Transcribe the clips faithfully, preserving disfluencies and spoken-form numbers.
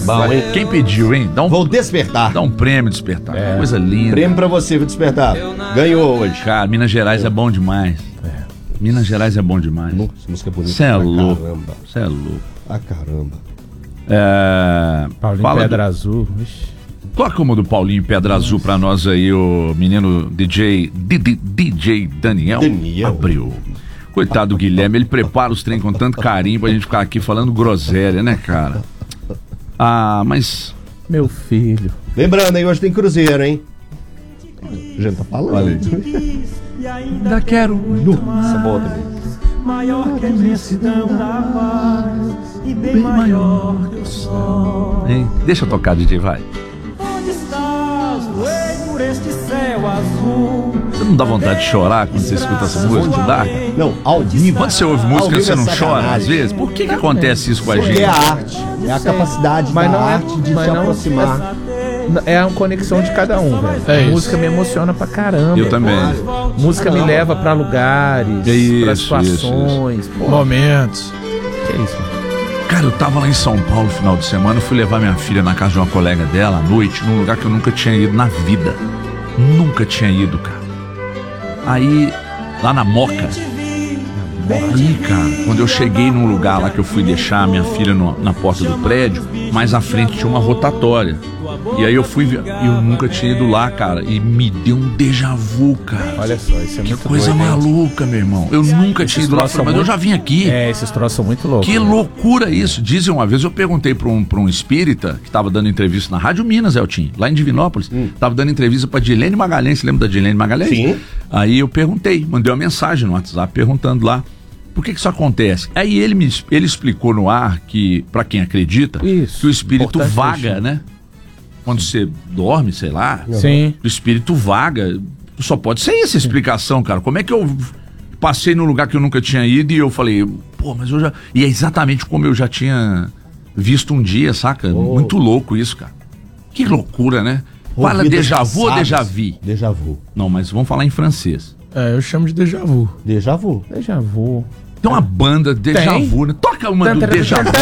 Bom, hein? Quem pediu, hein? Dá um, Vou despertar. Dá um prêmio Despertar. É. Coisa linda. Prêmio pra você, vou despertar. Ganhou hoje. Cara, Minas Gerais é bom demais. É. Minas Gerais é bom demais. Nossa, música bonita. Você é pra louco. Caramba. Você é louco. Ah, caramba. É... Paulinho Fala Pedra do... Azul. Ixi. Toca uma do Paulinho Pedra Azul pra nós aí, o menino D J D, D, D J Daniel, Daniel abriu. Coitado do Guilherme, ele prepara os trem com tanto carinho pra gente ficar aqui falando groselha, né, cara? Ah, mas... Meu filho. Lembrando, hein, hoje tem Cruzeiro, hein? A gente tá falando. Olha aí. Ainda quero muito Nossa, boa também. Maior que a imensidão da paz e bem maior que o sol. Hein? Deixa eu tocar, D J, vai. Onde estás, ei, por este céu azul? Você não dá vontade de chorar quando você escuta essa música? Dá? Não, ao vivo. Quando você ouve Ao música, vivo você é não sacanagem. chora às vezes? Por que que acontece isso com a Porque gente? é a arte. É a capacidade Mas da não é- arte de mas se não- aproximar. É a conexão de cada um, velho. É a isso. música me emociona pra caramba. Eu também. Música me leva pra lugares, É isso, pra isso, situações. Pô, Momentos. que é isso, mano? Cara, eu tava lá em São Paulo no final de semana, eu fui levar minha filha na casa de uma colega dela à noite, num lugar que eu nunca tinha ido na vida. Nunca tinha ido, cara. Aí, lá na Moca. Aí, cara, quando eu cheguei num lugar lá que eu fui deixar minha filha no- na porta do prédio, mais à frente tinha uma rotatória. E aí eu fui, ver- eu nunca tinha ido lá, cara, e me deu um déjà vu, cara. Olha só, isso é Que muito coisa doido, hein? maluca, meu irmão. Eu nunca tinha ido lá, troços são mas eu muito- já vim aqui. É, esses troços são muito loucos. Que né? loucura isso. Dizem uma vez, eu perguntei para um, pra um espírita que estava dando entrevista na Rádio Minas, Eltim, lá em Divinópolis. Estava dando entrevista para Dilene Magalhães. Você lembra da Dilene Magalhães? Sim. Aí eu perguntei, mandei uma mensagem no WhatsApp perguntando lá por que que isso acontece. Aí ele me ele explicou no ar que, para quem acredita, Isso, que o espírito importante vaga, isso. né? Quando você dorme, sei lá, Sim. o espírito vaga. Só pode ser essa a explicação, cara. Como é que eu passei num lugar que eu nunca tinha ido e eu falei, pô, mas eu já... E é exatamente como eu já tinha visto um dia, saca? Muito louco isso, cara. Que loucura, né? Fala Ouvidas déjà vu ou passadas. déjà vu? Déjà vu. Não, mas vamos falar em francês. É, eu chamo de déjà vu. Déjà vu. Déjà vu. Tem uma banda déjà Tem? vu, né? Toca uma do déjà vu.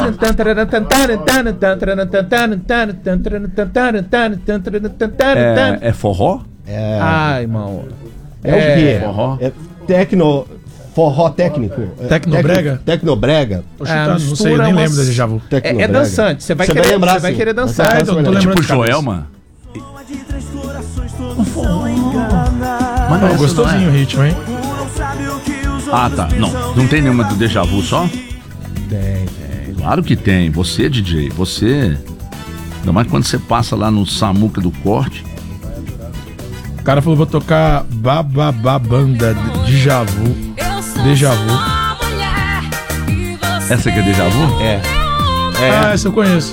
É, é forró? É. Ai, irmão. É, o quê? forró. É tecno... Forró técnico. É, Tecnobrega? tec- Tecnobrega. Tô É, chutando, não sei, mistura eu nem umas- lembro da déjà vu. É, é Tecnobrega. dançante. Você vai Você querer, vai lembrar, você vai sim. querer dançar. Vai É, então, tô Tipo lembrando Tipo de cabeça. Joelma? De três corações todos são enganados. Mas Não, essa gostosinho não o é. ritmo, hein? Um não sabe o que os Ah, outros tá. Não, pensam não tem de nenhuma do déjà vu só? Tem, tem. Claro que tem. Você, D J, você... Ainda mais quando você passa lá no Samuca do Corte. O cara falou, vou tocar Bababá Banda, déjà vu. Déjà vu. Essa aqui é déjà vu? É. Ah, essa eu conheço.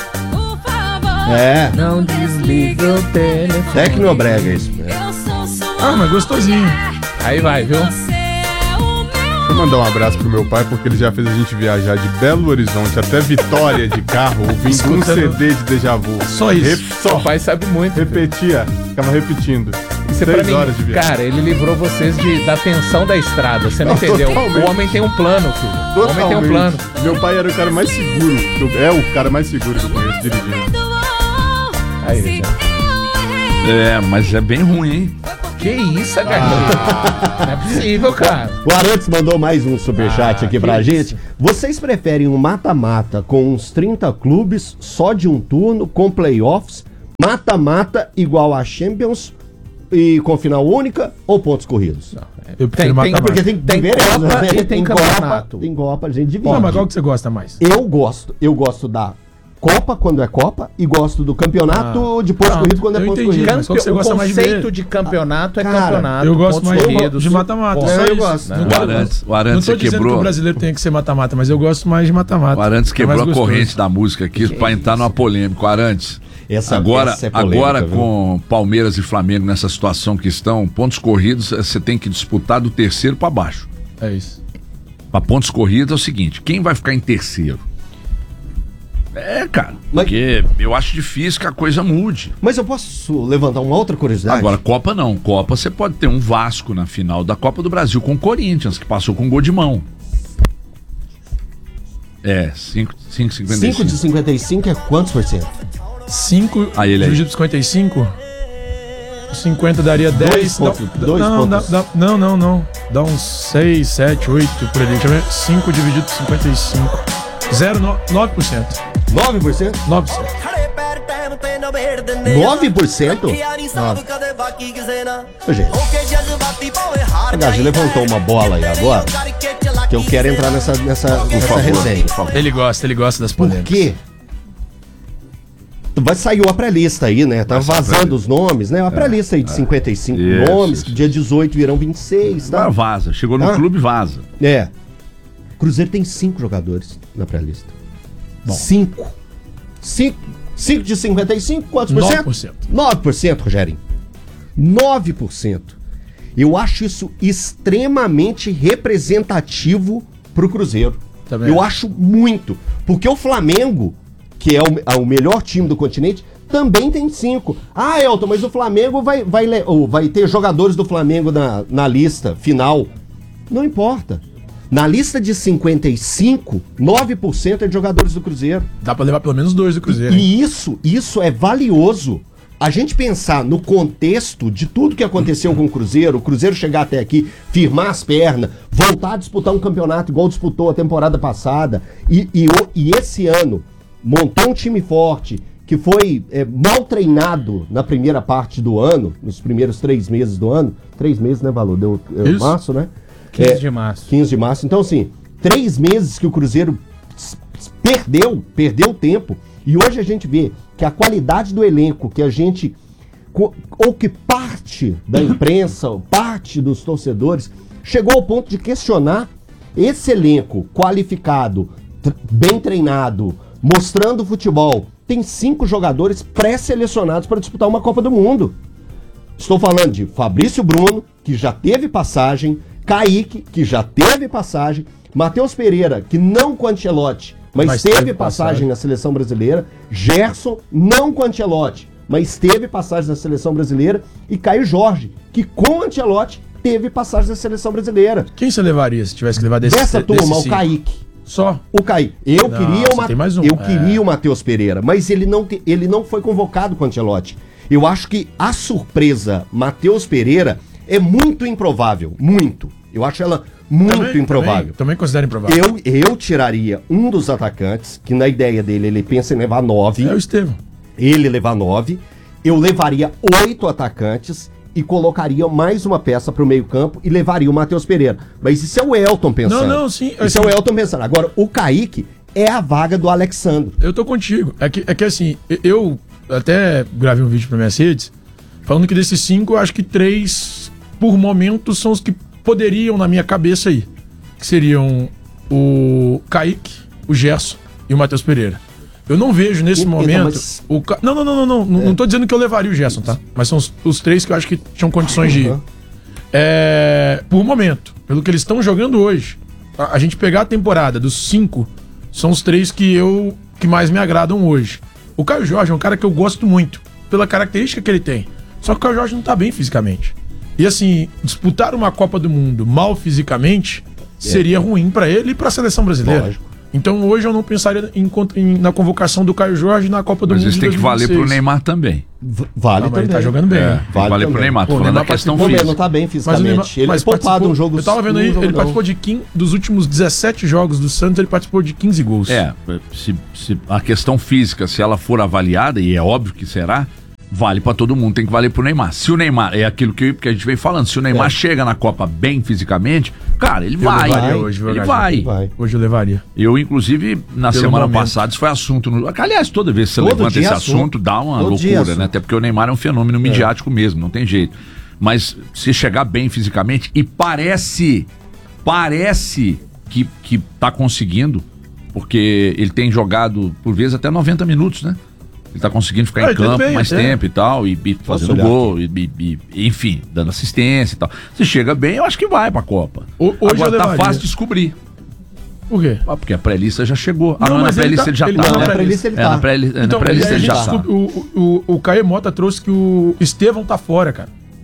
É. Não desliga o telefone. Tecnobrega isso. É. Ah, mas gostosinho. Aí vai, viu? Deixa eu mandar um abraço pro meu pai, porque ele já fez a gente viajar de Belo Horizonte até Vitória de carro, ouvindo um Escutando- C D de déjà vu. Só isso. Rep- Seu só. pai sabe muito. Repetia, ficava repetindo. Isso é pra Seis mim. horas de viagem. Cara, ele livrou vocês de, da tensão da estrada. Você não, Não, entendeu? totalmente. O homem tem um plano, filho. O homem tem um plano. Totalmente. Meu pai era o cara mais seguro, que eu- é o cara mais seguro que eu conheço dirigindo. Aí, já. É, mas é bem ruim, hein? Que isso, garoto? Não é possível, cara. O Arantes mandou mais um superchat Ah, aqui que pra isso. gente. Vocês preferem um mata-mata com uns trinta clubes, só de um turno, com playoffs, mata-mata igual a Champions e com final única ou pontos corridos? Eu prefiro Tem- matar tem- É porque mais. tem, Tem diferença, Copa né? e tem Copa, campeonato. tem Copa, a gente divide. Não, mas qual que você gosta mais? Eu gosto, eu gosto da Copa quando é Copa e gosto do campeonato Ah. de pontos Não, corridos quando é eu pontos entendi, corridos. mas qual que você o gosta mais de conceito ver? de campeonato é Cara, campeonato. Eu gosto pontos mais de- corridos. de mata-mata. Pô, Só eu isso. gosto. Não O quero- Arantes, o Não Arantes tô dizendo quebrou. que o brasileiro tem que ser mata-mata, mas eu gosto mais de mata-mata. O Arantes É quebrou mais a gostoso. corrente da música aqui pra entrar numa polêmica. O Arantes, Essa- agora, essa é polêmica, agora viu? com Palmeiras e Flamengo nessa situação que estão, pontos corridos, você tem que disputar do terceiro pra baixo. É isso. Pra pontos corridos é o seguinte, quem vai ficar em terceiro? É, cara, Mas- porque eu acho difícil que a coisa mude. Mas eu posso levantar uma outra curiosidade? Agora, Copa não. Copa você pode ter um Vasco na final da Copa do Brasil com o Corinthians, que passou com gol de mão. É, cinco e cinquenta e cinco. cinco de cinquenta e cinco é quantos por cento? cinco Aí ele aí. dividido por cinquenta e cinco? cinquenta daria dez. Dois pontos, dá- dois não, dá- pontos. dá- não, não, não. Dá uns seis, sete, oito por ali. Deixa eu ver. cinco dividido por cinquenta e cinco. zero vírgula nove por cento. nove por cento? nove por cento. nove por cento? Ô, gente, a Gaji levantou uma bola aí agora que eu quero entrar nessa, nessa, nessa favor, resenha. por favor. Ele gosta, ele gosta das Por polêmicas. quê? Vai sair uma pré-lista aí, né? Tá Vai sair a vazando pré-lista. os nomes, né? Uma pré-lista aí de cinquenta e cinco Isso, nomes, isso. que dia dezoito virão vinte e seis, tá? Ah, vaza. Chegou no Ah. clube, vaza. É. Cruzeiro tem cinco jogadores na pré-lista. Cinco. Cinco. Cinco de cinquenta e cinco, quantos por nove cento? por cento. nove por cento, Rogerinho. nove por cento. Eu acho isso extremamente representativo pro Cruzeiro. Também Eu acho. acho muito. Porque o Flamengo, que é o, é o melhor time do continente, também tem cinco. Ah, Elton, mas o Flamengo vai, vai, le- ou vai ter jogadores do Flamengo na, na lista final. Não importa. Na lista de cinquenta e cinco, nove por cento é de jogadores do Cruzeiro. Dá pra levar pelo menos dois do Cruzeiro. hein? E isso, isso é valioso. A gente pensar no contexto de tudo que aconteceu com o Cruzeiro, o Cruzeiro chegar até aqui, firmar as pernas, voltar a disputar um campeonato igual disputou a temporada passada, e, e, o- e esse ano montar um time forte, que foi é, mal treinado na primeira parte do ano, nos primeiros três meses do ano. Três meses, né, Valor? Deu é, Isso. março, né? quinze É, de março. quinze de março. Então, assim, três meses que o Cruzeiro s- s- perdeu, perdeu tempo. E hoje a gente vê que a qualidade do elenco que a gente, co- ou que parte da imprensa, ou parte dos torcedores, chegou ao ponto de questionar esse elenco qualificado, tr- bem treinado, mostrando futebol. Tem cinco jogadores pré-selecionados para disputar uma Copa do Mundo. Estou falando de Fabrício Bruno, que já teve passagem, Kaique, que já teve passagem, Matheus Pereira, que não com Ancelotti, mas, Mas teve, teve passagem, passagem. na seleção brasileira, Gerson, não com Ancelotti, mas teve passagem na seleção brasileira, e Caio Jorge, que com Ancelotti teve passagem na seleção brasileira. Quem você levaria se tivesse que levar desse Dessa turma, desse o cinco? Kaique. Só? O Kaique. Eu Não, queria você o Ma- tem mais um. Eu É. queria o Matheus Pereira, mas ele não, te- ele não foi convocado com o Ancelotti. Eu acho que a surpresa Matheus Pereira é muito improvável, muito. Eu acho ela muito Também- improvável. Também, também considero improvável. Eu, eu tiraria um dos atacantes, que na ideia dele ele pensa em levar nove, É o Estevão. ele levar nove. Eu levaria oito atacantes e colocaria mais uma peça pro meio campo e levaria o Matheus Pereira. Mas isso é o Elton pensando. Não, não, sim, Isso assim- é o Elton pensando. Agora, o Kaique é a vaga do Alexandre. Eu tô contigo. É que, é que assim, eu até gravei um vídeo pra minhas redes falando que desses cinco, eu acho que três, por momento, são os que poderiam na minha cabeça aí. Que seriam o Kaique, o Gerson e o Matheus Pereira. Eu não vejo nesse Então, momento. mas- O Ca... Não, não, não, não, não. Não, não tô dizendo que eu levaria o Gerson, tá? Mas são os, os três que eu acho que tinham condições de ir. Uhum. É, por momento, pelo que eles estão jogando hoje, a, a gente pegar a temporada dos cinco, são os três que eu que mais me agradam hoje. O Caio Jorge é um cara que eu gosto muito, pela característica que ele tem. Só que o Caio Jorge não tá bem fisicamente. E assim, disputar uma Copa do Mundo mal fisicamente seria ruim pra ele e pra seleção brasileira. Lógico. Então hoje eu não pensaria em, cont- em- na convocação do Caio Jorge na Copa do Mas Mundo. isso de tem que valer dois mil e pro seis. Neymar também. V- Vale Não, mas também. ele tá jogando bem. É, né? tem que Vale valer pro também. Neymar. Tô Pô, o falando da Neymar questão Pô, ele não física. tá bem Mas o fisicamente. Neymar, ele mas foi poupado participou- um jogo. Eu tava vendo um aí, jogo ele não. participou de quinze, dos últimos dezessete jogos do Santos, ele participou de quinze gols. É, se, se a questão física, se ela for avaliada, e é óbvio que será, vale pra todo mundo, tem que valer pro Neymar. Se o Neymar, é aquilo que, que a gente vem falando, se o Neymar É. chega na Copa bem fisicamente, cara, ele Eu vai. levaria vai, hoje, viu, ele Gajo? vai. Vai. Hoje eu levaria. Eu, inclusive, na Pelo semana momento. passada, isso foi assunto. No... Aliás, toda vez que você Todo levanta dia esse é assunto. assunto, dá uma Todo dia é loucura, assunto. né? Até porque o Neymar é um fenômeno midiático mesmo, não tem jeito. Mas se chegar bem fisicamente, e parece, parece que, que tá conseguindo, porque ele tem jogado, por vezes, até noventa minutos, né? Ele tá conseguindo ficar Ah, em ele tá campo bem, mais até. tempo e tal, e, e fazendo olhar gol, e, e- e- enfim, dando assistência e tal. Se chega bem, eu acho que vai pra Copa. O- hoje Agora eu tá levaria. fácil descobrir. Por quê? Ah, porque a pré-lista já chegou. Ah, Não, não, na mas ele pré-lista tá- ele já ele tá, tá né? na pré-lista ele É, tá. na pré-lista Então, na pré-lista aí a ele gente já tá. descobre- o, o, o Caio Mota trouxe que o Estevão tá fora, cara.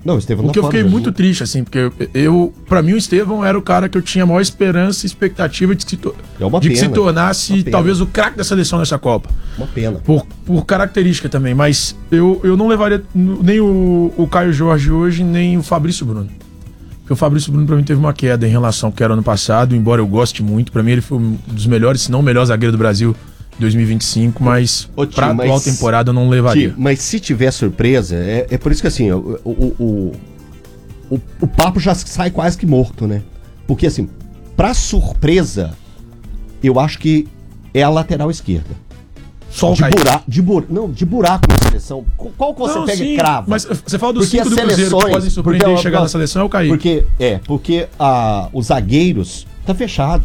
Não, o Estevão Porque tá eu fiquei fora, muito né? triste, assim, porque eu, eu pra mim o Estevão era o cara que eu tinha a maior esperança e expectativa de que se, to- É uma de que se pena. tornasse Uma pena. talvez o craque da seleção nessa Copa. Uma pena. Por, por característica também, mas eu, eu não levaria n- nem o, o Caio Jorge hoje, nem o Fabrício Bruno. Porque o Fabrício Bruno, pra mim, teve uma queda em relação ao que era ano passado, embora eu goste muito. Pra mim, ele foi um dos melhores, se não o melhor zagueiro do Brasil em dois mil e vinte e cinco, mas Ô, tio, pra mas- atual temporada eu não levaria. Tio, mas se tiver surpresa, é, é por isso que assim, o, o, o, o, o papo já sai quase que morto, né? Porque assim, pra surpresa, eu acho que é a lateral esquerda. Só o de Kaique. buraco, de buraco, não, de buraco na seleção. Qual qual que você Não, pega sim, e crava? Mas você fala dos Porque cinco as do Cruzeiro que seleções- podem surpreender porque e eu- chegar eu- na seleção é o Kaique. Porque, é, porque a, os zagueiros tá fechado.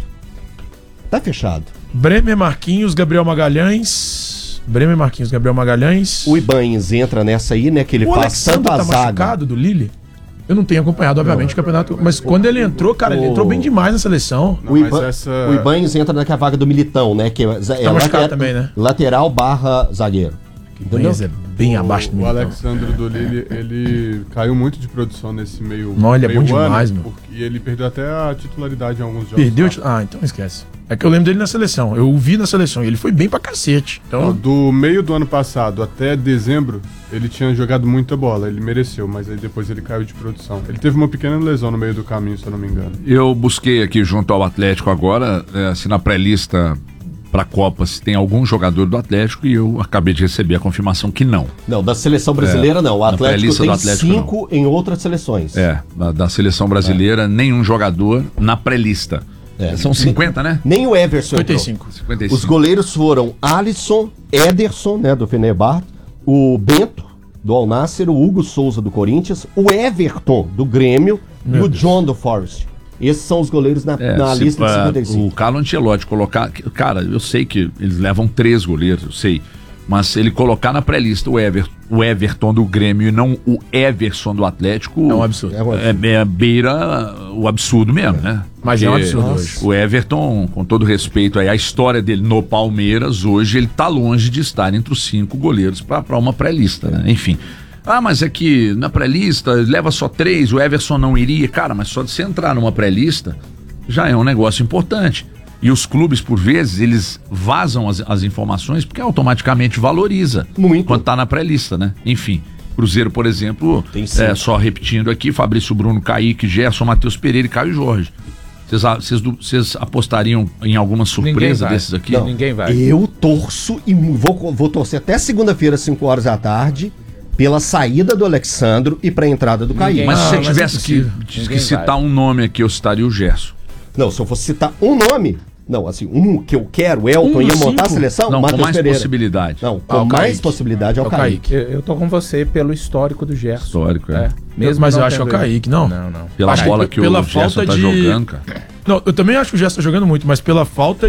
Tá fechado. Bremer, Marquinhos, Gabriel Magalhães. Bremer, Marquinhos, Gabriel Magalhães. O Ibanez entra nessa aí, né? Que ele o faz Alexandre tanto a tá zaga. machucado do Lille? Eu não tenho acompanhado, obviamente, o campeonato. Mas quando ele entrou, cara, ele o- entrou bem demais na seleção. Não, O, mas Iban, essa- o Ibanez entra naquela vaga do Militão, né? Que é, é machucado também, né? lateral barra zagueiro. Entendeu? Mas é bem abaixo do O Militão. Alexandre do Lille, ele caiu muito de produção nesse meio Não, ele é meio bom demais, ano, meu. porque ele perdeu até a titularidade em alguns jogos. Perdeu? lá. Ah, então esquece. É que eu lembro dele na seleção. Eu o vi na seleção e ele foi bem pra cacete. Então, Do meio do ano passado até dezembro, ele tinha jogado muita bola, ele mereceu, mas aí depois ele caiu de produção. Ele teve uma pequena lesão no meio do caminho, se eu não me engano. Eu busquei aqui junto ao Atlético agora, é, se na pré-lista para a Copa se tem algum jogador do Atlético, e eu acabei de receber a confirmação que não. Não, da seleção brasileira não. O na Atlético pré-lista tem do Atlético, cinco em outras seleções. É, da, da seleção brasileira, nenhum jogador na pré-lista. É. São cinquenta, né? Nem o Everson cinquenta e entrou. cinco. cinquenta e cinco. Os goleiros foram Alisson, Ederson, né, do Fenerbahçe, o Bento, do Al Nassr, o Hugo Souza, do Corinthians, o Everton, do Grêmio Meu e o Deus. John, do Forest. Esses são os goleiros na, É, na se lista de pra- cinquenta e O cinco. Carlo Ancelotti colocar. Cara, eu sei que eles levam três goleiros, eu sei. Mas se ele colocar na pré-lista o, Ever, o Everton do Grêmio e não o Everson do Atlético. É um absurdo. É um absurdo. É, é beira o absurdo mesmo, né? Mas é um Porque absurdo hoje. O Everton, com todo respeito aí, a história dele no Palmeiras, hoje ele tá longe de estar entre os cinco goleiros para uma pré-lista, né? Enfim. Ah, mas é que na pré-lista leva só três, o Everson não iria. Cara, mas só de você entrar numa pré-lista já é um negócio importante. E os clubes, por vezes, eles vazam as, as informações porque automaticamente valoriza Muito. quando tá na pré-lista, né? Enfim, Cruzeiro, por exemplo, Tem cinco. é, só repetindo aqui, Fabrício Bruno, Kaique, Gerson, Matheus Pereira e Caio Jorge. Vocês a- Vocês do- vocês apostariam em alguma surpresa vai. desses aqui? Não. Ninguém vai. Eu torço e mu- vou, vou torcer até segunda-feira, cinco horas da tarde, pela saída do Alexandro e pra entrada do Kaique. Mas Ah, se você mas tivesse é que, impossível. que Ninguém citar vai. um nome aqui, eu citaria o Gerson. Não, se eu fosse citar um nome, não, assim, um que eu quero, Elton, Um ia dos montar a cinco? seleção, Não, com Matheus mais Pereira. possibilidade. Não, com Ah, o mais Kaique. possibilidade é o É o Kaique. Kaique. Eu, eu tô com você pelo histórico do Gerson. Histórico, é. Mas não eu acho que é o tendo ele. Kaique, não? Não, não. Pela Acho bola que que, pela o Gerson falta tá de- jogando, cara. Não, eu também acho que o Gerson tá jogando muito, mas pela falta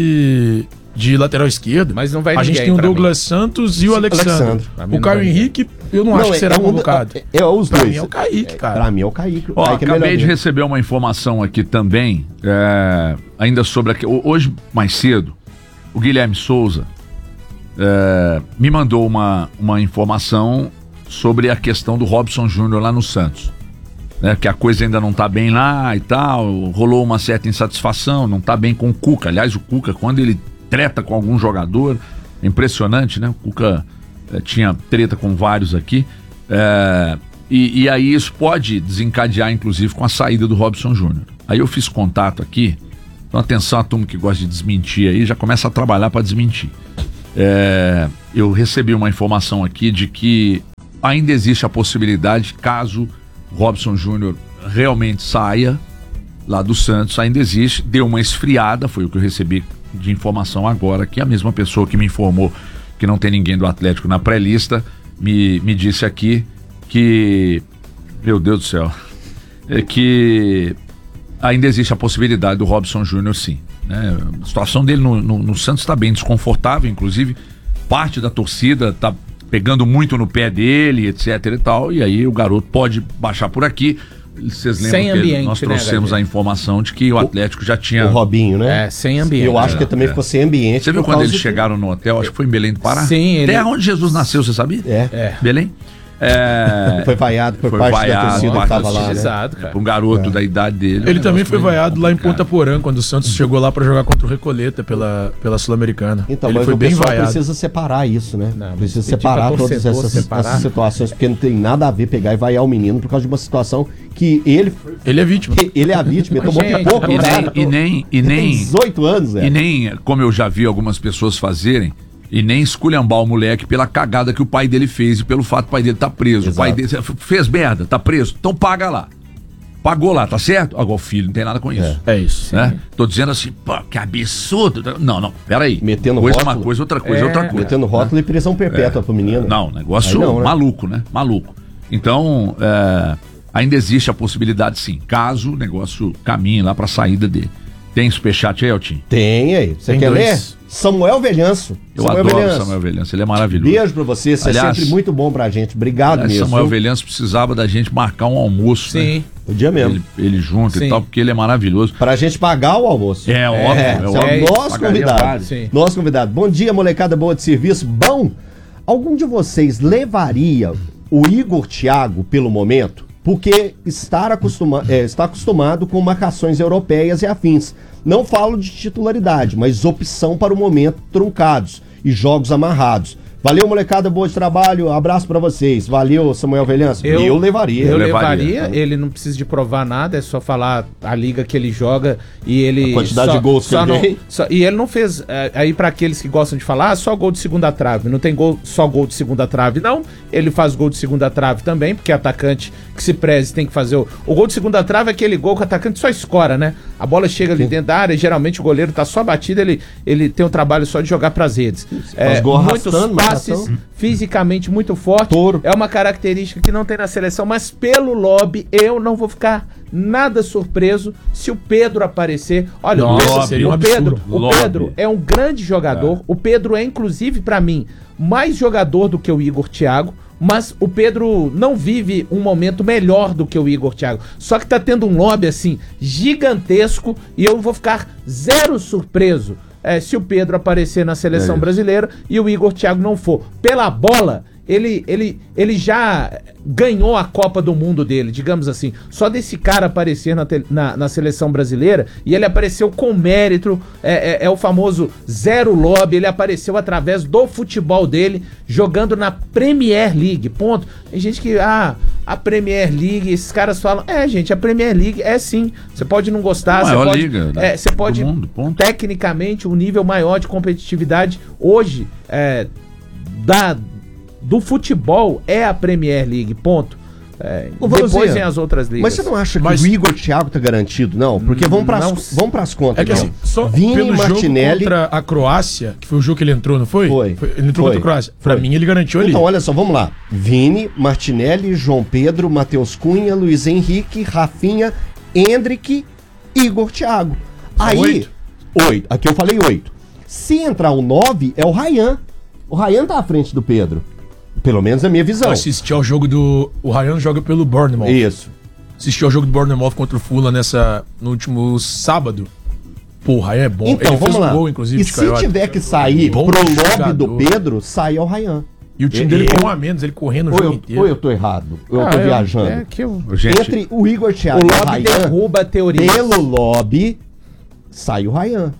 de, de lateral esquerdo, Mas não vai a gente ninguém tem o pra Douglas Santos e o Alexandre. Alexandre. Pra mim O não Caio vai Henrique, eu não, acho que será um- convocado. É, é os Pra dois. mim é o Kaique, cara. Pra mim é o Kaique. O Ó, Kaique é acabei melhor de mesmo. receber uma informação aqui também, é, ainda sobre... aqui- ho- Hoje, mais cedo, o Guilherme Souza é, me mandou uma, uma informação sobre a questão do Robson Júnior lá no Santos. Né, que a coisa ainda não tá bem lá e tal, rolou uma certa insatisfação, não tá bem com o Cuca. Aliás, o Cuca, quando ele treta com algum jogador, é impressionante, né? O Cuca eh, tinha treta com vários aqui. eh, e, e aí isso pode desencadear, inclusive, com a saída do Robson Júnior. Aí eu fiz contato aqui, então atenção a turma que gosta de desmentir aí, já começa a trabalhar para desmentir. Eh, eu recebi uma informação aqui de que ainda existe a possibilidade, caso Robson Júnior realmente saia lá do Santos, ainda existe, deu uma esfriada, foi o que eu recebi de informação agora, que a mesma pessoa que me informou que não tem ninguém do Atlético na pré-lista, me, me disse aqui que, meu Deus do céu, é que ainda existe a possibilidade do Robson Júnior, sim, né? A situação dele no, no, no Santos está bem desconfortável, inclusive parte da torcida está pegando muito no pé dele, etc e tal, e aí o garoto pode baixar por aqui. Vocês lembram Sem que ambiente, nós né, trouxemos Gabriel? a informação de que o Atlético já tinha... O Robinho, né? É, sem ambiente. Eu acho que É, também é. ficou sem ambiente. Você viu por quando causa eles de- chegaram no hotel? Acho que foi em Belém do Pará. Sim, ele- Terra onde Jesus nasceu, você sabia? É. É. Belém. É, Foi vaiado por foi parte vaiado, da torcida que parte da tava lá, né? Exato, cara. um garoto da idade dele. Ele é um também negócio foi meio vaiado lá em complicado. Ponta Porã, quando o Santos chegou lá pra jogar contra o Recoleta pela, pela Sul-Americana. Então, Ele mas foi o bem pessoal vaiado. precisa separar isso, né? Não, precisa pedir separar pra todas torcedor essas, separar. essas situações, porque não tem nada a ver pegar e vaiar o menino por causa de uma situação que ele, Ele é vítima. que ele é a vítima, ele tomou Gente, pouco, E cara. nem, e nem, e Ele tem nem, dezoito anos, e velho. nem, como eu já vi algumas pessoas fazerem, e nem esculhambar o moleque pela cagada que o pai dele fez e pelo fato do pai dele tá preso. Exato. O pai dele fez merda, tá preso, então paga lá. Pagou lá, tá certo? Agora o filho não tem nada com isso. É isso. Né? Tô dizendo assim, pô, que absurdo. Não, não, peraí. Metendo coisa é rótulo. uma coisa, outra coisa é É. outra coisa. Metendo rótulo e prisão perpétua pro menino. Não, negócio Aí não, né? maluco, né? Maluco. Então, é, ainda existe a possibilidade, sim, caso o negócio caminhe lá pra saída dele. Tem superchat aí, Eltinho? Tem aí. Você Tem quer dois. ler? Samuel Velhanço. Eu Samuel adoro Velhanço. Samuel Velhanço, ele é maravilhoso. Beijo pra você, você Aliás, é sempre muito bom pra gente. Obrigado Aliás, mesmo. Samuel viu? Velhanço precisava da gente marcar um almoço, né? Sim. O dia mesmo. Ele, ele junto Sim. e tal, porque ele é maravilhoso. Pra gente pagar o almoço. É, óbvio, É, é você óbvio. é o nosso Pagaria convidado. vários. Sim. Nosso convidado. Bom dia, molecada boa de serviço. Bom, algum de vocês levaria o Igor Thiago pelo momento? Porque estar acostuma é, está acostumado com marcações europeias e afins. Não falo de titularidade, mas opção para o momento truncados e jogos amarrados. Valeu, molecada boa de trabalho. Abraço pra vocês. Valeu, Samuel Velhanço. Eu, levaria. Eu Eu levaria, levaria. ele não precisa de provar nada, é só falar a liga que ele joga e ele... A quantidade só- de gols que só ele não- tem. só- E ele não fez, é, aí pra aqueles que gostam de falar, ah, só gol de segunda trave, não tem gol, só gol de segunda trave, não. Ele faz gol de segunda trave também, porque atacante que se preze tem que fazer o... O gol de segunda trave é aquele gol que o atacante só escora, né? A bola chega ali dentro da área, geralmente o goleiro tá só batido, ele, ele tem o trabalho só de jogar pras redes. Faz gol muitos arrastando, passes, marcação. fisicamente muito forte. Touro. É uma característica que não tem na seleção, mas pelo lobby eu não vou ficar nada surpreso se o Pedro aparecer. Olha, o Nossa, Pedro, seria um o Pedro, absurdo. o Lobby. Pedro é um grande jogador. O Pedro é inclusive pra mim mais jogador do que o Igor Thiago. Mas o Pedro não vive um momento melhor do que o Igor Thiago. Só que tá tendo um lobby assim gigantesco e eu vou ficar zero surpreso é, se o Pedro aparecer na seleção É isso. brasileira e o Igor Thiago não for. Pela bola, ele, ele, ele já ganhou a Copa do Mundo dele, digamos assim. Só desse cara aparecer na, te- na, na seleção brasileira, e ele apareceu com mérito, é, é, é o famoso zero lobby, ele apareceu através do futebol dele, jogando na Premier League, ponto. Tem gente que, ah, a Premier League, esses caras falam, é gente, a Premier League é sim, você pode não gostar, você Maior pode, liga, né, é, você do pode mundo, ponto. tecnicamente um nível maior de competitividade hoje é, da, do futebol é a Premier League, ponto. É, Ô, depois Varozinha, vem as outras ligas. Mas você não acha que Mas- o Igor Thiago tá garantido, não? Porque vamos pras, Não. vamos pras contas. É que então. assim, só Vini, pelo Martinelli... jogo contra a Croácia, que foi o jogo que ele entrou, não foi? Foi. Ele entrou Foi. contra a Croácia. Pra Foi. mim, ele garantiu ali. Então, olha só, vamos lá. Vini, Martinelli, João Pedro, Matheus Cunha, Luiz Henrique, Rafinha, Hendrick, Igor Thiago. Aí, oito. oito. Aqui eu falei oito. Se entrar o nove, é o Ryan. O Ryan tá à frente do Pedro. Pelo menos na minha visão. Eu assisti ao jogo do... O Ryan joga pelo Bournemouth. Isso. Assisti ao jogo do Bournemouth contra o Fulham nessa, no último sábado. Pô, o Ryan é bom. Então, ele vamos fez um lá. gol, inclusive, e de se canhota. tiver que sair Bom pro lobby jogador. do Pedro, sai ao Ryan. E o time Eu- dele eu- com um a menos, ele correndo o Ou jogo eu, inteiro. ou eu tô errado? Eu Ah, tô eu- viajando. é que eu- Gente, Entre o Igor O Thiago e o lobby Ryan, derruba a teoria. pelo lobby, sai o Ryan.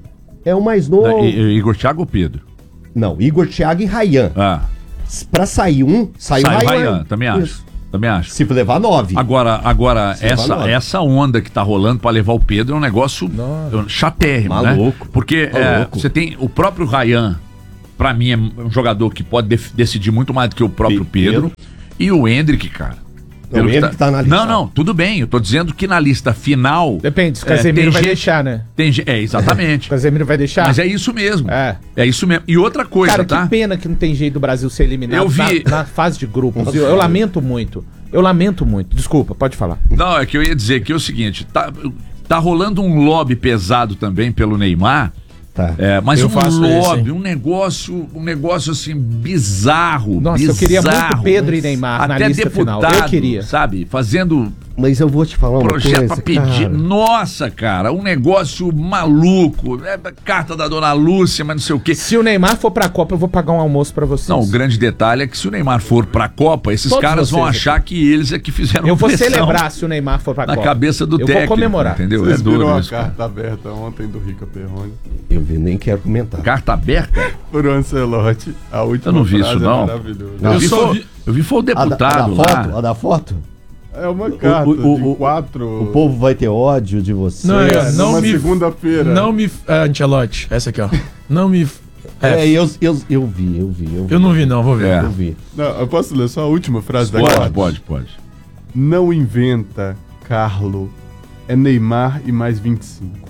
É o mais novo. I- I- Igor Thiago ou Pedro? Não, Igor Thiago e Ryan. Ah, Pra sair um, sai, sai o o Ryan. Ryan, também acho. Isso. Também acho. Se levar nove. Agora, agora Você vai essa, lá. essa onda que tá rolando pra levar o Pedro é um negócio chatérrimo, Maluco. né? Porque é, Maluco. você tem o próprio Ryan, pra mim é um jogador que pode def- decidir muito mais do que o próprio Pe- Pedro. E o Hendrick, cara. Não, o Pelo que Hendrick tá na lista. Não, não, tudo bem. Eu tô dizendo que na lista final. Depende, se o É, Casemiro tem vai gente- deixar, né? Tem, ge- é, exatamente. O Casemiro vai deixar? Mas é isso mesmo. É. É isso mesmo. E outra coisa, Cara, tá? que pena que não tem jeito do Brasil ser eliminado Eu vi- na, na fase de grupos. Nossa, Eu, eu cara. lamento muito. Eu lamento muito. Desculpa, pode falar. Não, é que eu ia dizer que é o seguinte, tá, tá rolando um lobby pesado também pelo Neymar, Tá. é, mas Eu um faço lobby, esse, hein? um negócio, um negócio assim bizarro, Nossa, bizarro. eu queria muito Pedro e Neymar na Até lista deputado, final. Eu queria. sabe, fazendo Mas eu vou te falar uma Projeto coisa, pra pedir. cara. Nossa, cara, um negócio maluco. É, carta da dona Lúcia, mas não sei o quê. Se o Neymar for pra Copa, eu vou pagar um almoço pra vocês. Não, o grande detalhe é que se o Neymar for pra Copa, esses Todos caras vão vocês achar que eles é que fizeram Eu vou pressão celebrar se o Neymar for pra na Copa. cabeça do eu técnico. vou comemorar. Entendeu? Vocês é viram duro a isso. carta aberta ontem do Rica Perrone Eu vi, nem quero comentar. Carta aberta? por Ancelotti. A última Eu não vi frase isso, é não. maravilhosa. Eu, Eu vi, só foi, vi- eu vi foi o A da, a da deputado foto? lá. A da foto? É uma carta o- o- de o- quatro... O povo vai ter ódio de você. Não, É, é, não numa me- segunda-feira. Não me. É, Ancelotti, essa aqui, ó. Não me. É, É, eu, eu, eu vi, eu vi, eu vi. eu não vi, não, vou ver. É. Eu vi. Não, eu posso ler só a última frase da Pode, carta? pode, pode. Não inventa, Carlo. É Neymar e mais vinte e cinco.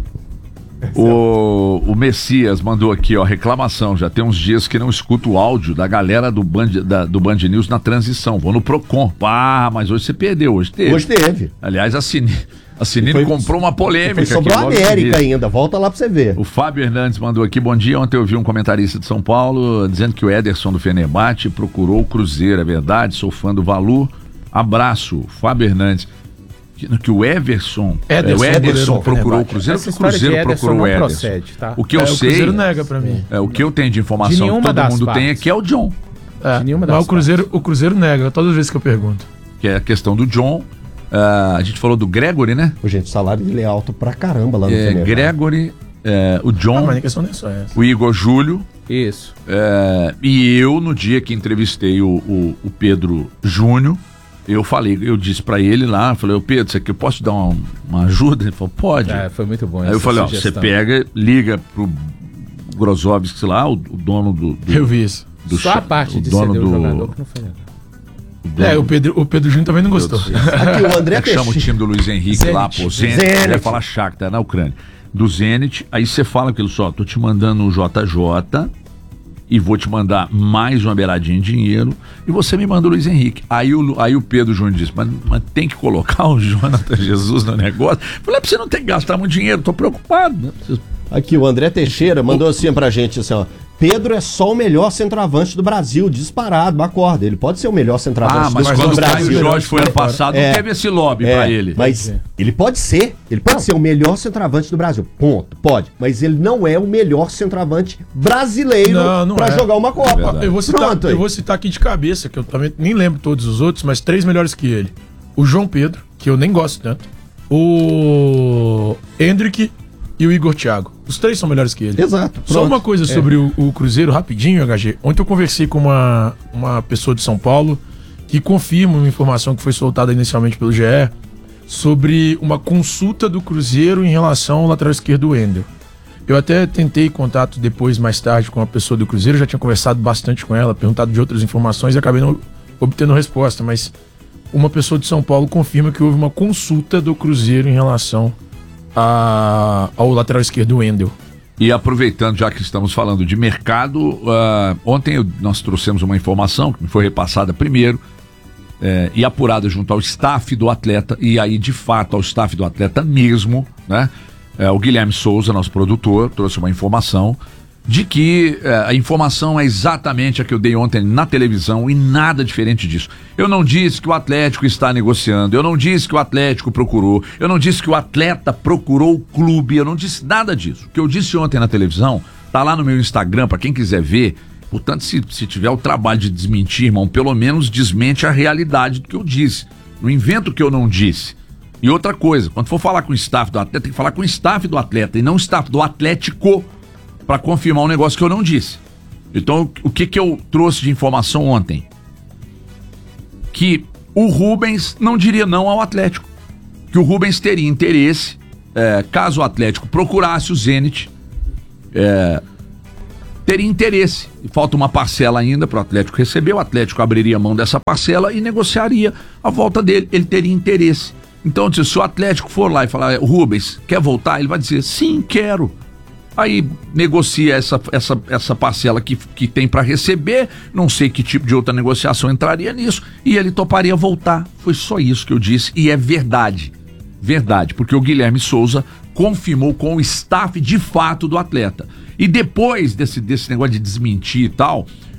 O, o Messias mandou aqui, ó, reclamação. Já tem uns dias que não escuto o áudio da galera do Band, da, do Band News na transição. Vou no Procon. Ah, mas hoje você perdeu. Hoje teve. Hoje teve. Aliás, a Cine, a Cine Foi- comprou uma polêmica. Foi sobre aqui a logo em América seguida. ainda. Volta lá pra você ver. O Fábio Hernandes mandou aqui, bom dia. Ontem eu vi um comentarista de São Paulo dizendo que o Ederson do Fenerbahçe procurou o Cruzeiro. É verdade? Sou fã do Valu. Abraço, Fábio Hernandes. Que, que o Everson, Ederson, o Ederson Ederson, procurou o Fenerbahçe. Cruzeiro, Essa que o história de Cruzeiro Ederson procurou o não Ederson. procede, tá? O que eu É, sei, O Cruzeiro nega pra mim. é, o que eu tenho de De informação que nenhuma todo das mundo tem é partes. que é o John. É, De nenhuma mas das o Cruzeiro, o Cruzeiro nega todas as vezes que eu pergunto. Que é a questão do John. Ah, a gente falou do Gregory, né? Ô, gente, o salário dele é alto pra caramba lá no É, Fenerbahçe. Gregory, é, o Ah, John, mas a questão não é só essa. o Igor Júlio. Isso. É, e eu, no dia que entrevistei o, o, o Pedro Júnior, eu falei, eu disse pra ele lá, falei, ô Pedro, isso aqui eu posso te dar uma, uma ajuda? Ele falou, pode. É, foi muito bom. Aí eu essa falei, ó, você sugestão. pega, liga pro Grozovski lá, o, o dono do, do, Eu vi isso. do Só a cha- parte o de dono ceder o do, jogador que não foi legal. o dono É, o Pedro, o Pedro Júnior também não gostou. Aqui, o André é que chama o Teixeira. time do Luiz Henrique lá, pô, Zenit, Zenit. ele ia falar Shakhtar, na Ucrânia, do Zenit, aí você fala aquilo só, tô te mandando o J J e vou te mandar mais uma beiradinha de dinheiro e você me manda o Luiz Henrique. Aí o, aí o Pedro Júnior disse, mas, mas tem que colocar o Jonathan Jesus no negócio. Eu falei, é pra você não ter que gastar muito dinheiro, tô preocupado, né? Você- Aqui, o André Teixeira mandou assim pra gente, assim, ó. Pedro é só o melhor centroavante do Brasil, disparado, acorda. Ele pode ser o melhor centroavante Ah, mas do, quando do o Caio Brasil. Jorge foi ano passado, É. não teve esse lobby É, pra ele. Mas ele pode ser, ele pode ser o melhor centroavante do Brasil, ponto, pode. Mas ele não é o melhor centroavante brasileiro Não, não pra é. jogar uma Copa. verdade. Eu vou, citar, Pronto aí. eu vou citar aqui de cabeça, que eu também nem lembro todos os outros, mas três melhores que ele. O João Pedro, que eu nem gosto tanto. O Hendrick e o Igor Thiago. Os três são melhores que ele. Exato. Só pronto. uma coisa sobre o, o Cruzeiro, rapidinho, H G. Ontem eu conversei com uma, uma pessoa de São Paulo que confirma uma informação que foi soltada inicialmente pelo G E sobre uma consulta do Cruzeiro em relação ao lateral esquerdo Wendel. Eu até tentei contato depois, mais tarde, com a pessoa do Cruzeiro, já tinha conversado bastante com ela, perguntado de outras informações e acabei não obtendo resposta, mas uma pessoa de São Paulo confirma que houve uma consulta do Cruzeiro em relação a, ao lateral esquerdo Wendel. E aproveitando, já que estamos falando de mercado, ah, ontem eu- nós trouxemos uma informação que me foi repassada primeiro eh, e apurada junto ao staff do atleta, e aí de fato ao staff do atleta mesmo, né? Eh, o Guilherme Souza, nosso produtor, trouxe uma informação de que eh, a informação é exatamente a que eu dei ontem na televisão e nada diferente disso. Eu não disse que o Atlético está negociando, eu não disse que o Atlético procurou, eu não disse que o atleta procurou o clube, eu não disse nada disso. O que eu disse ontem na televisão, tá lá no meu Instagram, para quem quiser ver. Portanto, se, se tiver o trabalho de desmentir, irmão, pelo menos desmente a realidade do que eu disse. Não invento o que eu não disse. E outra coisa, quando for falar com o staff do atleta, tem que falar com o staff do atleta e não o staff do Atlético, para confirmar um negócio que eu não disse. Então, o que que eu trouxe de informação ontem? Que o Rubens não diria não ao Atlético. Que o Rubens teria interesse, é, caso o Atlético procurasse o Zenit, é, teria interesse. E falta uma parcela ainda para o Atlético receber, o Atlético abriria mão dessa parcela e negociaria a volta dele. Ele teria interesse. Então, se o Atlético for lá e falar, Rubens, quer voltar? Ele vai dizer, sim, quero. Aí negocia essa, essa, essa parcela que, que tem para receber, não sei que tipo de outra negociação entraria nisso, e ele toparia voltar. Foi só isso que eu disse, e é verdade. Verdade, porque o Guilherme Souza confirmou com o staff de fato do atleta. E depois desse, desse negócio de desmentir e tal,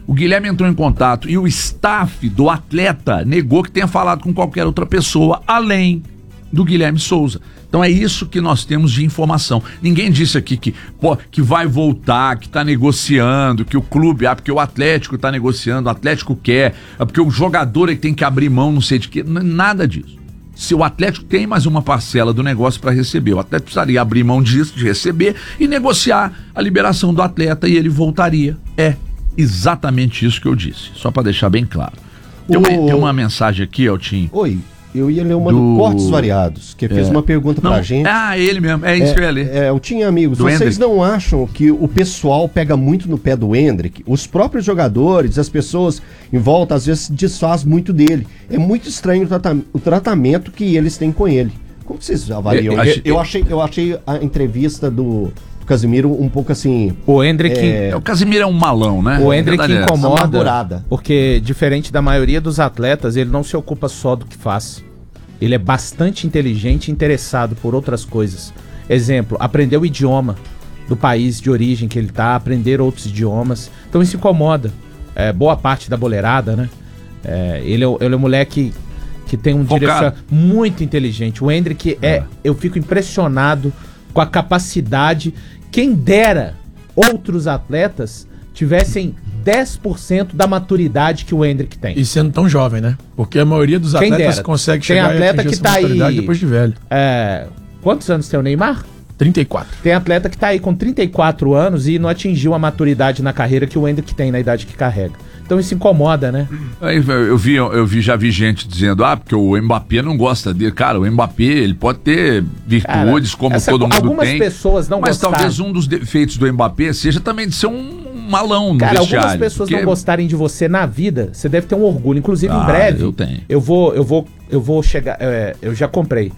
O Guilherme entrou em contato e o staff do atleta negou que tenha falado com qualquer outra pessoa além do Guilherme Souza. Então é isso que nós temos de informação. Ninguém disse aqui que, pô, que vai voltar, que está negociando, que o clube, ah, porque o Atlético está negociando, o Atlético quer, ah, porque o jogador é que tem que abrir mão, não sei de quê, nada disso. Se o Atlético tem mais uma parcela do negócio para receber, o Atlético precisaria abrir mão disso, de receber e negociar a liberação do atleta e ele voltaria. É exatamente isso que eu disse, só para deixar bem claro. Tem uma, O- tem uma mensagem aqui, Altinho. Oi, eu ia ler uma Do- do Cortes Variados, que fez uma pergunta pra Não, gente. ah, ele mesmo, é isso que eu ia ler. É, eu tinha amigos. Do Vocês Hendrick. não acham que o pessoal pega muito no pé do Hendrick? Os próprios jogadores, as pessoas em volta, às vezes se desfaz muito dele. É muito estranho o, trata- o tratamento que eles têm com ele. Como vocês avaliam? Eu- Eu, eu- eu achei, eu achei a entrevista do, do Casimiro um pouco assim. O Hendrick, É, o Casimiro é um malão, né? o A Hendrick verdade é essa. incomoda, Amargurada. porque diferente da maioria dos atletas, ele não se ocupa só do que faz. Ele é bastante inteligente e interessado por outras coisas. Exemplo, aprender o idioma do país de origem que ele tá, aprender outros idiomas. Então isso incomoda. É, boa parte da boleirada, né? É, ele, é, o- ele é um moleque que tem um Focado. direção muito inteligente. O Hendrick é, eu fico impressionado com a capacidade. Quem dera outros atletas tivessem dez por cento da maturidade que o Hendrick tem. E sendo tão jovem, né? Porque a maioria dos Quem atletas dera. consegue Tem chegar atleta e atingir que essa tá aí- maturidade depois de velho. É, quantos anos tem o Neymar? trinta e quatro. Tem atleta que tá aí com trinta e quatro anos e não atingiu a maturidade na carreira que o Hendrick tem na idade que carrega. Então isso incomoda, né? Aí, eu, eu vi, eu vi, já vi gente dizendo, ah, porque o Mbappé não gosta dele. Cara, o Mbappé, ele pode ter virtudes, Cara, como essa- todo mundo algumas tem. pessoas não mas gostaram. talvez um dos defeitos do Mbappé seja também de ser um malão no Cara, vestiário. algumas pessoas porque- não gostarem de você na vida, você deve ter um orgulho. Inclusive, Ah, em breve, eu tenho. eu vou, eu vou, eu vou chegar. é, eu já comprei.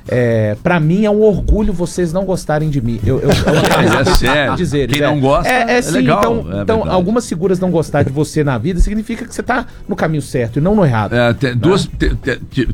É, pra mim é um orgulho vocês não gostarem de mim. Eu, eu, é uma coisa É que eu preciso sério. dizer, Quem é. não gosta, é, é, é sim, legal, Então, é então verdade. algumas figuras não gostar de você na vida significa que você tá no caminho certo e não no errado. É, tem duas, te- te- te-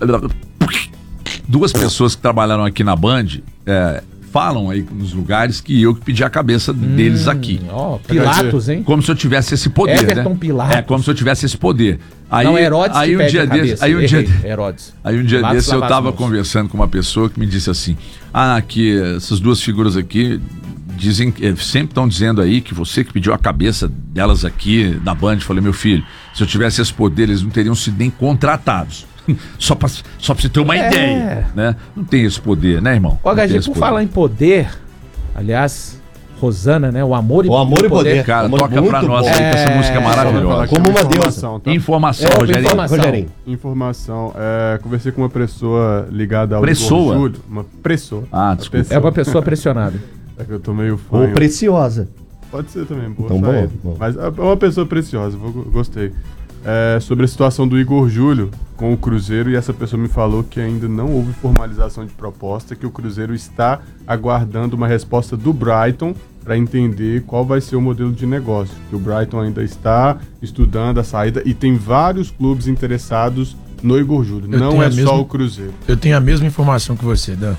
duas pessoas que trabalharam aqui na Band é, falam aí nos lugares que eu que pedi a cabeça deles aqui. Ó, Pilatos, hein? Como se eu tivesse esse poder, Everton né? Pilatos. É, como se eu tivesse esse poder. Aí, não, Herodes aí que um pede dia a desse, cabeça. aí um dia, Errei, Herodes. aí um dia Pilatos desse eu lava as tava mãos. conversando com uma pessoa que me disse assim: "Ah, que essas duas figuras aqui dizem, eh, sempre estão dizendo aí que você que pediu a cabeça delas aqui da Band". Eu falei: "Meu filho, se eu tivesse esse poder, eles não teriam sido nem contratados". Só pra, só pra você ter uma É. ideia, né? Não tem esse poder, né, irmão? Ô, Não tem H G, esse por poder. falar em poder, aliás, Rosana, né? O amor e O Amor e Poder. Cara, Amor, toca pra muito nós bom. aí, que essa É, música é Só pra falar maravilhosa. aqui Como uma informação, tá? Informação, É, Rogerinho. informação. Rogerinho. Informação. É, conversei com uma pessoa ligada ao Pessoa? Igor Júlio. Uma pessoa. Ah, Uma desculpa. pessoa. É uma pessoa pressionada. É que eu tô meio fã. Ou Preciosa. Pode ser também, boa Então, bom, saída. bom. Mas é uma pessoa preciosa, vou- gostei. É, sobre a situação do Igor Júlio com o Cruzeiro, e essa pessoa me falou que ainda não houve formalização de proposta, que o Cruzeiro está aguardando uma resposta do Brighton para entender qual vai ser o modelo de negócio. Que o Brighton ainda está estudando a saída e tem vários clubes interessados no Igor Júlio. Eu Não tenho é a só mesma- o Cruzeiro. Eu tenho a mesma informação que você, Dan.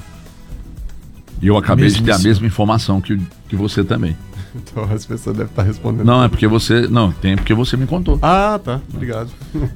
E eu acabei de ter a Mesmíssimo. mesma informação que, que você também. Então as pessoas devem estar respondendo. Não, é porque você. Não, tem porque você me contou. Ah, tá. Obrigado.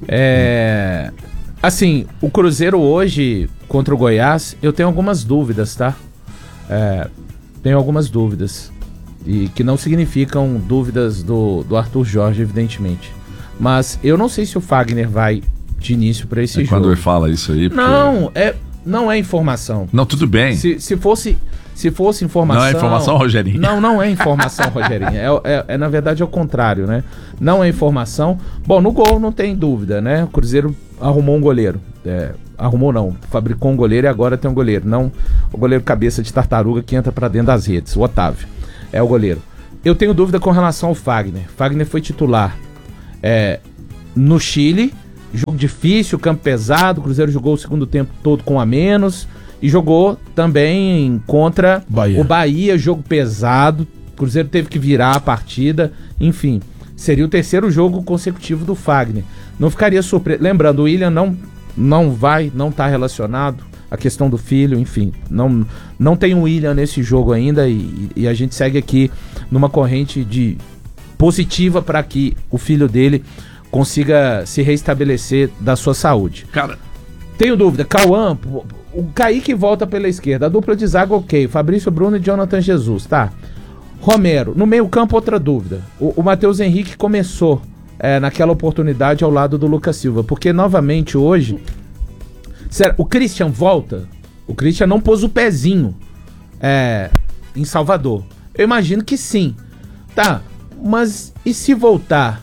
É. Assim, o Cruzeiro hoje contra o Goiás, eu tenho algumas dúvidas, tá? É, tenho algumas dúvidas. E que não significam dúvidas do, do Arthur Jorge, evidentemente. Mas eu não sei se o Fagner vai de início pra esse É jogo. quando ele fala isso aí. porque- Não, é, não é informação. Não, tudo bem. Se, se fosse. Se fosse informação. Não é informação, Rogerinho? Não, não é informação, Rogerinho. É, é, é, na verdade, é o contrário, né? Não é informação. Bom, no gol não tem dúvida, né? O Cruzeiro arrumou um goleiro. É, arrumou não, fabricou um goleiro e agora tem um goleiro. Não o goleiro cabeça de tartaruga que entra pra dentro das redes, o Otávio. É o goleiro. Eu tenho dúvida com relação ao Fagner. Fagner foi titular é, no Chile. Jogo difícil, campo pesado. O Cruzeiro jogou o segundo tempo todo com a menos. E jogou também contra Bahia. o Bahia, jogo pesado. O Cruzeiro teve que virar a partida. Enfim, seria o terceiro jogo consecutivo do Fagner. Não ficaria surpreso. Lembrando, o William não, não vai, não está relacionado. A questão do filho, enfim. Não, não tem o William nesse jogo ainda. E, e a gente segue aqui numa corrente de positiva para que o filho dele consiga se restabelecer da sua saúde. Cara, tenho dúvida, Cauã, o Kaique volta pela esquerda, a dupla de zaga ok, Fabrício Bruno e Jonathan Jesus, tá? Romero, no meio campo outra dúvida, o, o Matheus Henrique começou é, naquela oportunidade ao lado do Lucas Silva, porque novamente hoje, sério, o Christian volta, o Christian não pôs o pezinho é, em Salvador, eu imagino que sim, tá, mas e se voltar,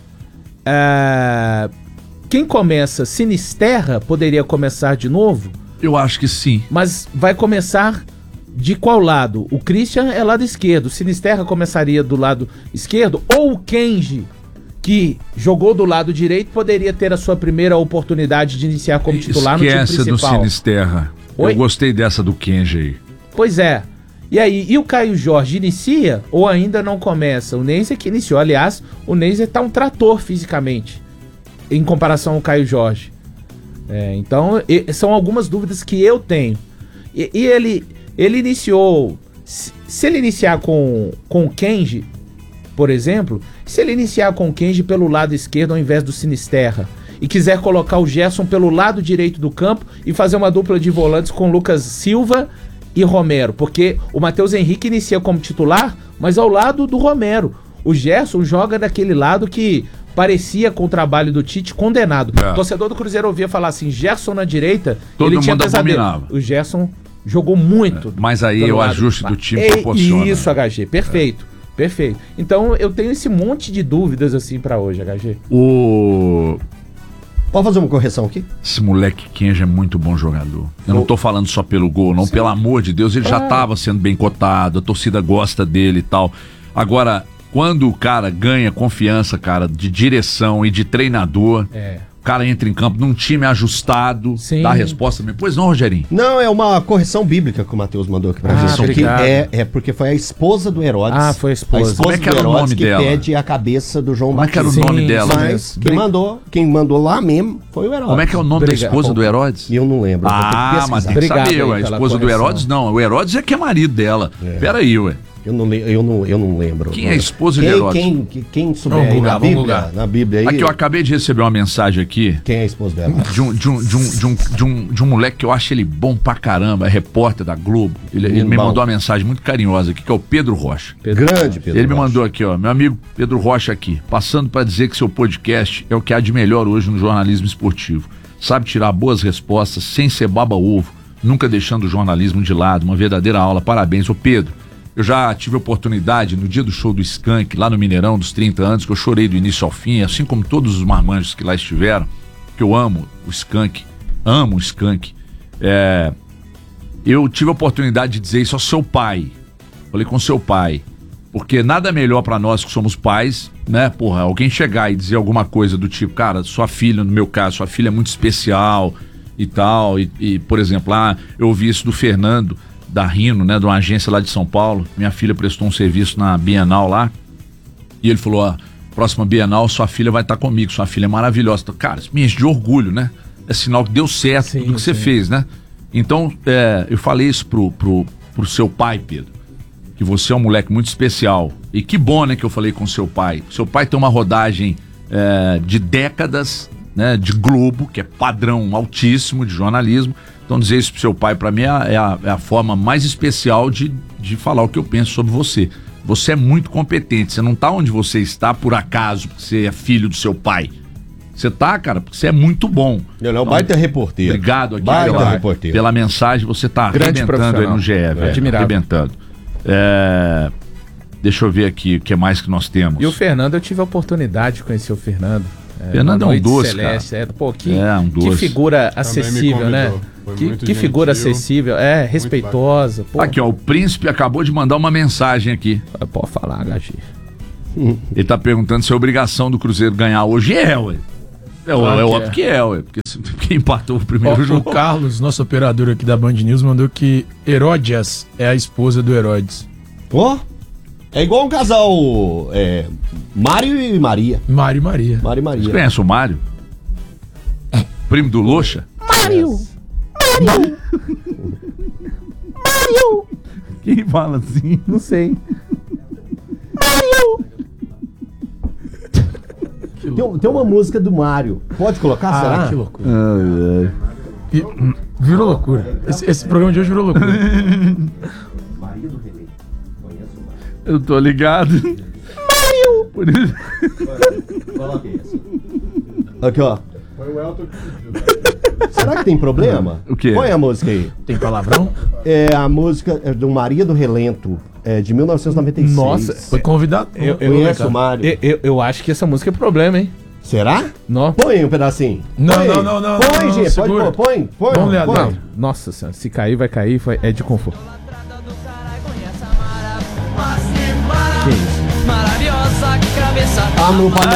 é, quem começa, Sinisterra poderia começar de novo? eu acho que sim. Mas vai começar de qual lado? O Christian é lado esquerdo, o Sinisterra começaria do lado esquerdo, ou o Kenji, que jogou do lado direito, poderia ter a sua primeira oportunidade de iniciar como titular Esquece no time principal. do Sinisterra. Oi? Eu gostei dessa do Kenji aí. Pois é. E aí, e o Caio Jorge inicia ou ainda não começa? O Neiser que iniciou, aliás, o Neiser tá um trator fisicamente, em comparação ao Caio Jorge. É, então, e, são algumas dúvidas que eu tenho. E, e ele, ele iniciou... Se, se ele iniciar com, com o Kenji, por exemplo, se ele iniciar com o Kenji pelo lado esquerdo ao invés do Sinisterra, e quiser colocar o Gerson pelo lado direito do campo e fazer uma dupla de volantes com Lucas Silva e Romero, porque o Matheus Henrique inicia como titular, mas ao lado do Romero. O Gerson joga daquele lado que parecia com o trabalho do Tite condenado. É. O torcedor do Cruzeiro ouvia falar assim, Gerson na direita, Todo ele tinha mundo pesadelo. abominava. O Gerson jogou muito. Mas aí pelo o lado. ajuste do time É proporciona. Isso, H G, perfeito. É. Perfeito. Então eu tenho esse monte de dúvidas assim pra hoje, H G. O... Pode fazer uma correção aqui? Esse moleque Kenji é muito bom jogador. Eu não tô falando só pelo gol, não. Sim. Pelo amor de Deus, ele já tava sendo bem cotado, a torcida gosta dele e tal. Agora, quando o cara ganha confiança, cara, de direção e de treinador, É. o cara entra em campo num time ajustado, Sim. dá a resposta mesmo. Pois não, Rogerinho? Não, é uma correção bíblica que o Matheus mandou aqui pra Ah, gente. Que obrigado. é, é porque foi a esposa do Herodes. Ah, foi a esposa. Como é que era o nome que dela? pede a cabeça do João Como é que era o Batista. nome Sim, dela? Mas quem Bri- mandou, quem mandou lá mesmo foi o Herodes. Como é que é o nome Obrigado. da esposa do Herodes? E eu não lembro. eu vou ter que Ah, pesquisar. mas tem que Obrigado saber, aí ué. A pela esposa do correção. Herodes, não. O Herodes é que é marido dela. É. Pera aí, ué. Eu não, le- eu não, eu não lembro. Quem é a esposa quem, de Herodes? Quem, quem, quem souber Vamos aí googar, na vamos Bíblia, googar. na Bíblia aí, Aqui, eu acabei de receber uma mensagem aqui quem é a esposa dela? de um, de um, de um, de um, de um, de um moleque que eu acho ele bom pra caramba, é repórter da Globo. Ele, ele me Bom. mandou uma mensagem muito carinhosa aqui, que é o Pedro Rocha. Grande Pedro Ele me Rocha. mandou aqui, ó, meu amigo Pedro Rocha aqui, passando pra dizer que seu podcast é o que há de melhor hoje no jornalismo esportivo. Sabe tirar boas respostas sem ser baba-ovo, nunca deixando o jornalismo de lado, uma verdadeira aula. Parabéns, ô Pedro. Eu já tive a oportunidade no dia do show do Skank, lá no Mineirão, dos trinta anos, que eu chorei do início ao fim, assim como todos os marmanjos que lá estiveram, que eu amo o Skank, amo o Skank. É, eu tive a oportunidade de dizer isso ao seu pai. Falei com seu pai. Porque nada melhor pra nós que somos pais, né, porra, alguém chegar e dizer alguma coisa do tipo, cara, sua filha, no meu caso, sua filha é muito especial e tal, e, e por exemplo, lá eu ouvi isso do Fernando, da Rino, né, de uma agência lá de São Paulo. Minha filha prestou um serviço na Bienal lá, e ele falou, ó, próxima Bienal sua filha vai estar comigo, sua filha é maravilhosa. Então, cara, isso me enche de orgulho, né? É sinal que deu certo Sim, tudo que você sim. fez, né? Então, é, eu falei isso pro, pro, pro seu pai, Pedro, que você é um moleque muito especial. E que bom, né, que eu falei com seu pai. Seu pai tem uma rodagem é, de décadas, né, de Globo, que é padrão altíssimo de jornalismo. Então dizer isso pro seu pai, pra mim, é a, é a, é a forma mais especial de, de falar o que eu penso sobre você. Você é muito competente, você não tá onde você está por acaso, porque você é filho do seu pai. Você tá, cara, porque você é muito bom. Ele é um baita repórter. Obrigado aqui Baita pela, repórter. pela mensagem, você tá Grande arrebentando aí profissional. no G E, velho. Admirável. Arrebentando. É, deixa eu ver aqui o que mais que nós temos. E o Fernando, eu tive a oportunidade de conhecer o Fernando. É, Fernando na é um Noite doce, Celeste, É, pô, que, É, um que doce. figura me acessível, né? convidou. Foi Que, muito que figura gentil, acessível, é, respeitosa. Pô, Aqui, ó, o Príncipe acabou de mandar uma mensagem aqui. pode falar, H G. Ele tá perguntando se é obrigação do Cruzeiro ganhar hoje. É, ué. É, Claro é que óbvio é. que é, ué. Porque se- quem empatou o primeiro Ó, o jogo. Carlos, nosso operador aqui da Band News, mandou que Heródias é a esposa do Herodes. Ó, é igual um casal é, Mário e Maria. Mário e Maria. Mário e Você Maria. conhece o Mário? Primo do Loxa? Não sei. Tem, tem uma música do Mario. Pode colocar, Ah, será? que loucura. E, hum, virou loucura. Esse, esse programa de hoje virou loucura. Maria do Relém. Conheço o Mario. Eu tô ligado. Mario! Por isso. Coloca isso. Aqui, ó. Foi o Elton que pediu. Será que tem problema? O quê? Põe a música aí. Tem palavrão? É a música é do Maria do Relento, é de mil novecentos e noventa e seis. Nossa, Foi convidado. Eu, eu, Conhece o Mário? eu, eu, eu acho que essa música é problema, hein? Será? Não. Põe um pedacinho. Não, Põe não, aí. não, não, Põe, não, gente. Pode segura. pôr. Põe. Põe. Vamos, Leandro. põe. Não. Nossa senhora, se cair, vai cair, foi- é de conforto. Que isso? Maravilhosa cabeça. Ah, não pode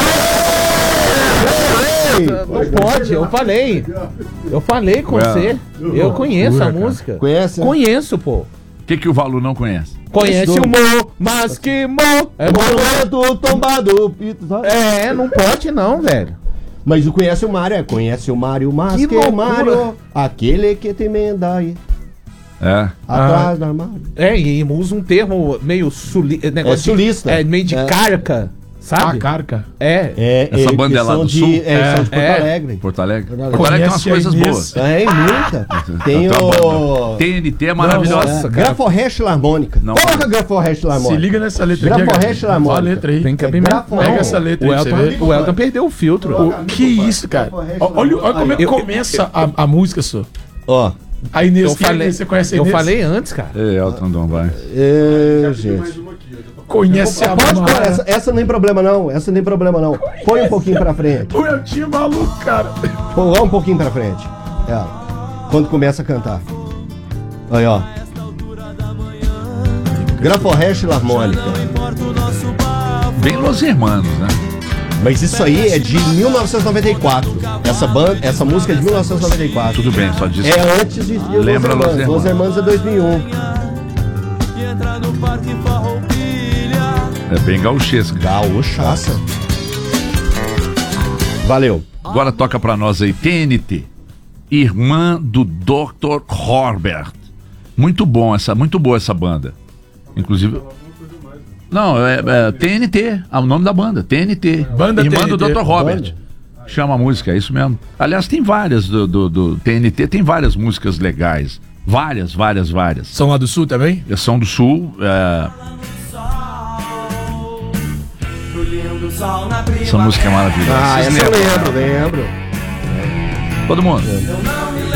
Não pode, eu falei. Eu falei com Ué. você. Eu conheço a cara. música. Conhece? Conheço, pô. O que, que o Valu não conhece? Conhece Isso. o Mo, mas que Mo. É, Momento tombado. pito, sabe? é, não pode não, velho. Mas o conhece o Mário, é. Conhece o Mário, mas Que que, é o loucura. Mário. Aquele que te emenda aí. É. Atrás do armário. É, e usa um termo meio suli, negócio É sulista. De, é meio de É. carca, A sabe? carca. É. É, Essa é, banda é eles lá são do de, Sul? É, são de Porto É. Alegre. Porto Alegre. Porto Porto Alegre tem umas Conhece a coisas Inês? boas. Tem muita. Tem Tá bom. o... T N T é maravilhosa. Nossa, É, cara. Graforrest Harmônica. Não. Coloca Graforest Se Harmônica. liga nessa letra aqui. Graforest Olha a Harmônica. letra aí. Tem que É abrir grafo- não. Pega essa letra o aí pra Elton, você ver. o Elton perdeu o filtro. Coloca. O- Que isso, cara? Ó, Olha, olha como é que Eu- começa a, a música, só. Ó. A Inês, eu quem é falei, Inês? Você conhece a eu Inês? falei antes, cara. É, Elton Dom, vai. É, gente. Conhece a Pode pôr, Mara. essa, essa não tem problema não. Essa não tem problema não. Põe um pouquinho pra frente. O Eltinho é maluco, cara. Põe lá um pouquinho pra frente. Ela. Quando começa a cantar. Aí, ó. Graforest Harmônica. Bem Los Hermanos, né? Mas isso aí é de mil novecentos e noventa e quatro. Essa, banda, essa música é de mil novecentos e noventa e quatro. Tudo bem, só disse. É antes de, de Lembra Los Los Hermanos. Los Hermanos é dois mil e um. É bem gauchesco. Gaúchaça. Valeu. Agora toca pra nós aí, T N T. Irmã do doutor Horbert. Muito bom essa, muito boa essa banda. Inclusive. Não, é, é T N T, é o nome da banda, T N T. Banda Irmã T N T. do doutor Robert. Banda. Chama a música, é isso mesmo. Aliás, tem várias do, do, do T N T, tem várias músicas legais. Várias, várias, várias. São lá do Sul também? São do Sul. É... Essa música é maravilhosa. Ah, Vocês essa eu lembram? lembro, lembro. Todo mundo.